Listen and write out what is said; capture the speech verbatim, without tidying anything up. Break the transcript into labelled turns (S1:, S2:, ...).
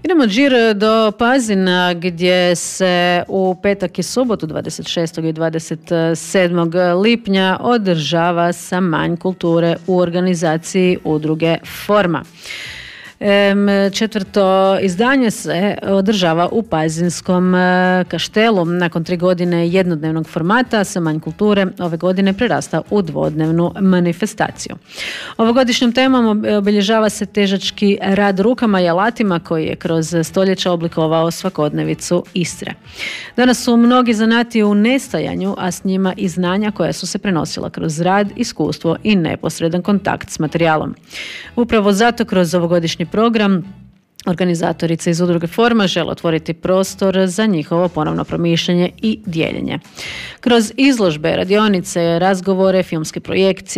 S1: Idemo džir do Pazina gdje se u petak i subotu dvadeset šestog i dvadeset sedmog lipnja održava Samanj kulture u organizaciji udruge Forma. Četvrto izdanje se održava u Pazinskom kaštelu. Nakon tri godine jednodnevnog formata, Samanj kulture ove godine prerasta u dvodnevnu manifestaciju. Ovogodišnjom temom obilježava se težački rad rukama i alatima koji je kroz stoljeća oblikovao svakodnevicu Istre. Danas su mnogi zanati u nestajanju, a s njima i znanja koja su se prenosila kroz rad, iskustvo i neposredan kontakt s materijalom. Upravo zato kroz ovogodišnji program organizatorice iz udruge Forma žele otvoriti prostor za njihovo ponovno promišljanje i dijeljenje. Kroz izložbe, radionice, razgovore, filmske projekcije,